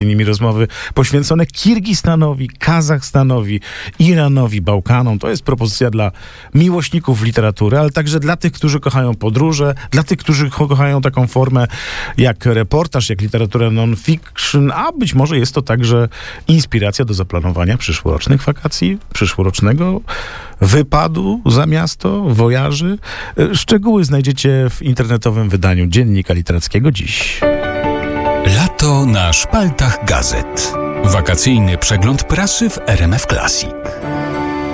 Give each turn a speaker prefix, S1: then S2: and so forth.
S1: m.in. rozmowy poświęcone Kirgistanowi, Kazachstanowi, Iranowi, Bałkanom. To jest propozycja dla miłośników literatury, ale także dla tych, którzy kochają podróże, dla tych, którzy kochają taką formę jak reportaż, jak literatura non-fiction, a być może jest to także inspiracja do zaplanowania przyszłorocznych wakacji, przyszłorocznego wypadu za miasto, wojaży. Szczegóły znajdziecie w internetowym wydaniu Dziennika Literackiego dziś.
S2: Lato na szpaltach gazet. Wakacyjny przegląd prasy w RMF Classic.